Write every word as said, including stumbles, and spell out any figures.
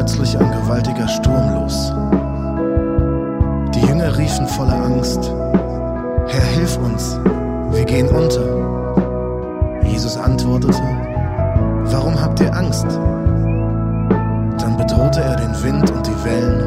plötzlich ein gewaltiger Sturm los. Die Jünger riefen voller Angst: Herr, hilf uns, wir gehen unter. Jesus antwortete: Warum habt ihr Angst? Dann bedrohte er den Wind und die Wellen,